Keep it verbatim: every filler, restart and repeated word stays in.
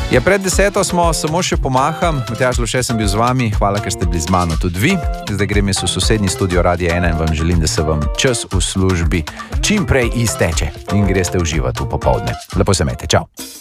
Ja, pred deseto smo samo še pomaham. Matjaž Lovše sem bil z vami. Hvala, ker ste bili z mano tudi vi. Zdaj grem jaz v sosednji studio Radia ena in vam želim, da se vam čas v službi čim prej izteče in greste uživati v popoldne. Lepo se imejte. Čau.